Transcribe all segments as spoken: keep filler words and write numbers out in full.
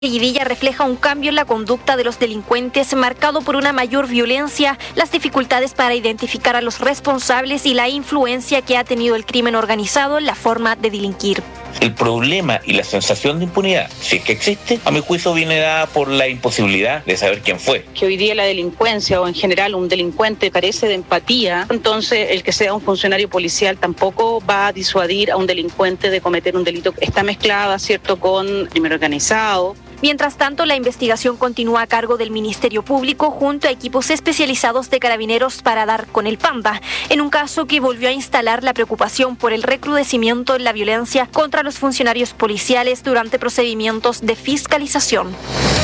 Villa refleja un cambio en la conducta de los delincuentes marcado por una mayor violencia, las dificultades para identificar a los responsables y la influencia que ha tenido el crimen organizado en la forma de delinquir. El problema y la sensación de impunidad, si es que existe, a mi juicio viene dada por la imposibilidad de saber quién fue. Que hoy día la delincuencia o en general un delincuente carece de empatía, entonces el que sea un funcionario policial tampoco va a disuadir a un delincuente de cometer un delito que está mezclada, ¿cierto?, con crimen organizado. Mientras tanto, la investigación continúa a cargo del Ministerio Público junto a equipos especializados de carabineros para dar con el Panda, en un caso que volvió a instalar la preocupación por el recrudecimiento en la violencia contra los funcionarios policiales durante procedimientos de fiscalización.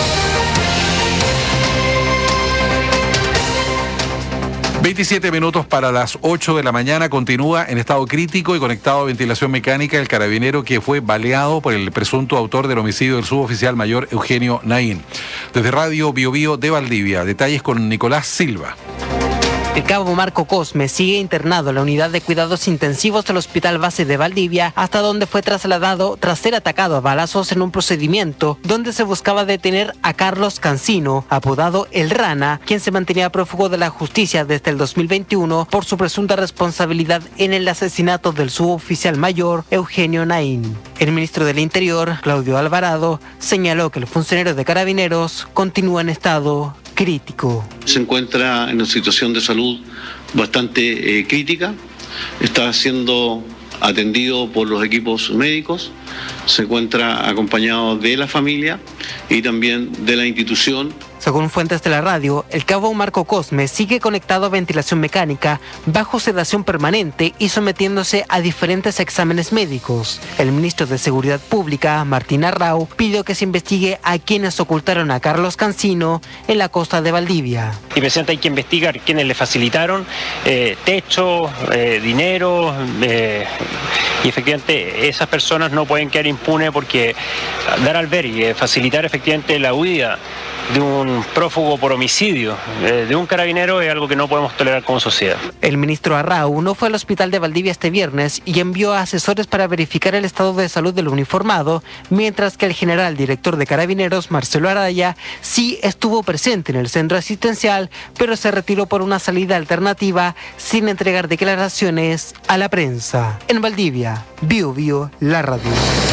veintisiete minutos para las ocho de la mañana. Continúa en estado crítico y conectado a ventilación mecánica el carabinero que fue baleado por el presunto autor del homicidio del suboficial mayor Eugenio Naín. Desde Radio Bio Bio de Valdivia, detalles con Nicolás Silva. El cabo Marco Cosme sigue internado en la unidad de cuidados intensivos del Hospital Base de Valdivia, hasta donde fue trasladado tras ser atacado a balazos en un procedimiento donde se buscaba detener a Carlos Cancino, apodado El Rana, quien se mantenía prófugo de la justicia desde el dos mil veintiuno por su presunta responsabilidad en el asesinato del suboficial mayor Eugenio Naín. El ministro del Interior, Claudio Alvarado, señaló que el funcionario de Carabineros continúa en estado crítico. Se encuentra en una situación de salud bastante eh, crítica, está siendo atendido por los equipos médicos, se encuentra acompañado de la familia y también de la institución. Según fuentes de la radio, el cabo Marco Cosme sigue conectado a ventilación mecánica, bajo sedación permanente y sometiéndose a diferentes exámenes médicos. El ministro de Seguridad Pública, Martín Arrau, pidió que se investigue a quienes ocultaron a Carlos Cancino en la costa de Valdivia. Y presidente, hay que investigar quienes le facilitaron eh, techo, eh, dinero, eh, y efectivamente esas personas no pueden quedar impunes porque dar albergue, facilitar efectivamente la huida de un prófugo por homicidio, eh, de un carabinero, es algo que no podemos tolerar como sociedad. El ministro Arrau no fue al hospital de Valdivia este viernes y envió a asesores para verificar el estado de salud del uniformado, mientras que el general director de Carabineros, Marcelo Araya, sí estuvo presente en el centro asistencial, pero se retiró por una salida alternativa sin entregar declaraciones a la prensa. En Valdivia, Bio Bio, la radio.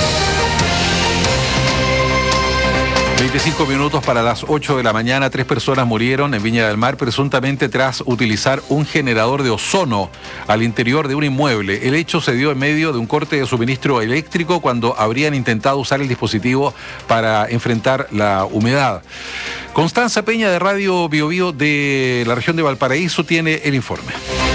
veinticinco minutos para las ocho de la mañana. Tres personas murieron en Viña del Mar, presuntamente tras utilizar un generador de ozono al interior de un inmueble. El hecho se dio en medio de un corte de suministro eléctrico cuando habrían intentado usar el dispositivo para enfrentar la humedad. Constanza Peña, de Radio Bio Bio de la región de Valparaíso, tiene el informe.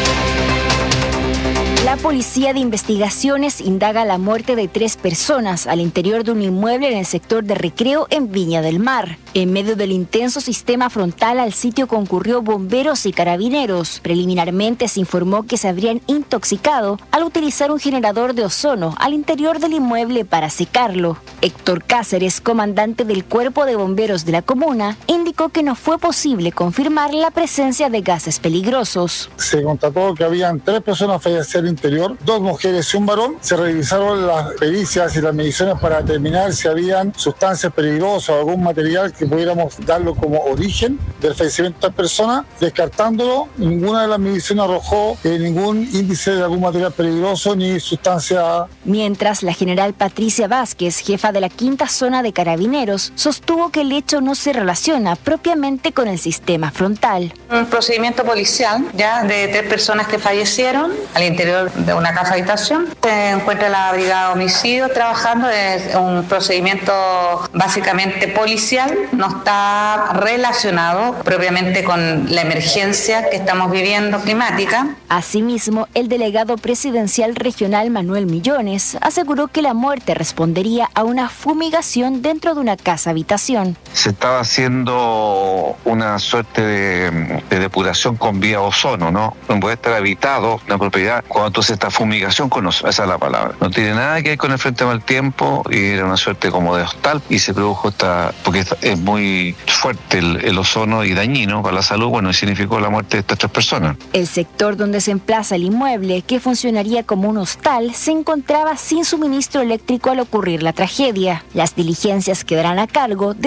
La Policía de Investigaciones indaga la muerte de tres personas al interior de un inmueble en el sector de Recreo en Viña del Mar. En medio del intenso sistema frontal al sitio concurrió bomberos y carabineros. Preliminarmente se informó que se habrían intoxicado al utilizar un generador de ozono al interior del inmueble para secarlo. Héctor Cáceres, comandante del Cuerpo de Bomberos de la comuna, indicó que no fue posible confirmar la presencia de gases peligrosos. Se constató que habían tres personas fallecidas al interior, dos mujeres y un varón. Se revisaron las pericias y las mediciones para determinar si habían sustancias peligrosas o algún material que pudiéramos darlo como origen del fallecimiento de esta persona. Descartándolo, ninguna de las mediciones arrojó eh, ningún índice de algún material peligroso ni sustancia. Mientras, la general Patricia Vázquez, jefa de la quinta zona de Carabineros, sostuvo que el hecho no se relaciona propiamente con el sistema frontal. Un procedimiento policial ya de tres personas que fallecieron al interior de una casa habitación. Se encuentra la brigada de homicidios trabajando. Es un procedimiento básicamente policial, no está relacionado propiamente con la emergencia que estamos viviendo climática. Asimismo, el delegado presidencial regional Manuel Millones aseguró que la muerte respondería a una fumigación dentro de una casa habitación. Se estaba haciendo una suerte de, de depuración con vía ozono, ¿no? Puede estar habitado una propiedad. Cuando Entonces esta fumigación con ozono, esa es la palabra. No tiene nada que ver con el frente mal tiempo y era una suerte como de hostal y se produjo esta, porque es muy fuerte el, el ozono y dañino para la salud, bueno, y significó la muerte de estas tres personas. El sector donde se emplaza el inmueble, que funcionaría como un hostal, se encontraba sin suministro eléctrico al ocurrir la tragedia. Las diligencias quedarán a cargo de